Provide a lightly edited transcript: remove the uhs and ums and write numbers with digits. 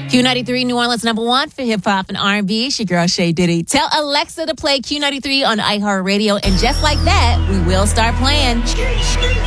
Q93, New Orleans #1 for hip-hop and R&B. It's your girl, Shay Diddy. Tell Alexa to play Q93 on iHeartRadio, and just like that, we will start playing.